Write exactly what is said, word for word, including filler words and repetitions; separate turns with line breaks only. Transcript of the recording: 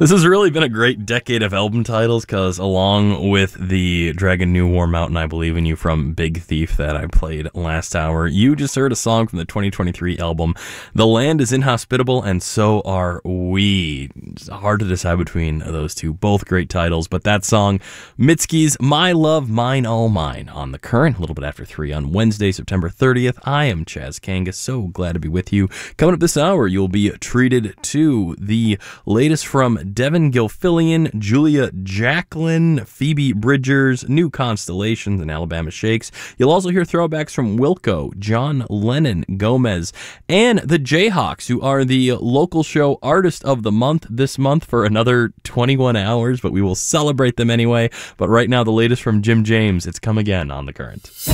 This has really been a great decade of album titles because along with the Dragon New War Mountain, I Believe in You from Big Thief that I played last hour, you just heard a song from the twenty twenty-three album, The Land is Inhospitable and So Are We. It's hard to decide between those two. Both great titles, but that song, Mitski's My Love, Mine, All Mine, on The Current, a little bit after three on Wednesday, September thirtieth. I am Chaz Kangas, so glad to be with you. Coming up this hour, you'll be treated to the latest from Devin Gilfillian, Julia Jacqueline, Phoebe Bridgers, New Constellations, and Alabama Shakes. You'll also hear throwbacks from Wilco, John Lennon, Gomez, and the Jayhawks, who are the local show Artist of the Month this month for another twenty-one hours, but we will celebrate them anyway. But right now, the latest from Jim James. It's Come Again on The Current.